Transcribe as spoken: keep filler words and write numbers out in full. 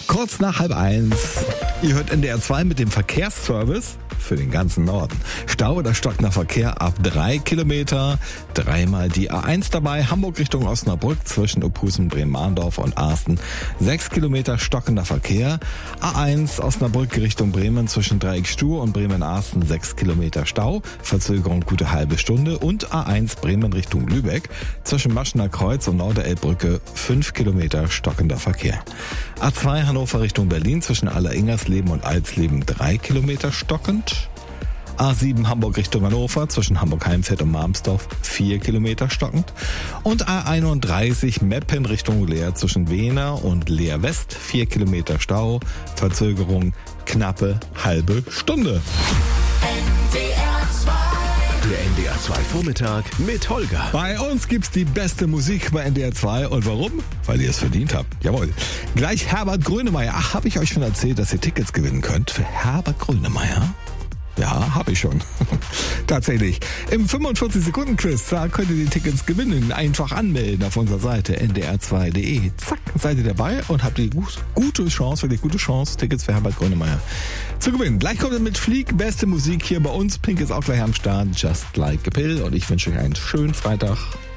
Kurz nach halb eins. Ihr hört N D R zwei mit dem Verkehrsservice für den ganzen Norden. Stau oder stockender Verkehr ab drei Kilometer. Dreimal die A eins dabei. Hamburg Richtung Osnabrück zwischen Opusen, Bremen-Mahndorf und Arsten. Sechs Kilometer stockender Verkehr. A eins Osnabrück Richtung Bremen zwischen Dreieck-Stuhr und Bremen-Arsten. Sechs Kilometer Stau. Verzögerung gute halbe Stunde. Und A eins Bremen Richtung Lübeck zwischen Maschener Kreuz und Norderelbbrücke. Fünf Kilometer stockender Verkehr. A zwei Hannover Richtung Berlin zwischen Aller-Ingersleben und Alsleben. Drei Kilometer stockend. A sieben Hamburg Richtung Hannover zwischen Hamburg-Heimfeld und Marmsdorf vier Kilometer stockend. Und A einunddreißig Meppen Richtung Leer zwischen Wehner und Leer West vier Kilometer Stau. Verzögerung knappe halbe Stunde. Der N D R zwei Vormittag mit Holger. Bei uns gibt's die beste Musik bei N D R zwei. Und warum? Weil ihr es verdient habt. Jawohl. Gleich Herbert Grönemeyer. Ach, habe ich euch schon erzählt, dass ihr Tickets gewinnen könnt für Herbert Grönemeyer? Ja, habe ich schon. Tatsächlich. Im fünfundvierzig-Sekunden-Quiz, da könnt ihr die Tickets gewinnen. Einfach anmelden auf unserer Seite n d r zwei punkt d e. Zack, seid ihr dabei und habt die gute Chance, wirklich gute Chance, Tickets für Herbert Grönemeyer zu gewinnen. Gleich kommt ihr mit Flieg, beste Musik hier bei uns. Pink ist auch gleich am Start. Just Like a Pill. Und ich wünsche euch einen schönen Freitag.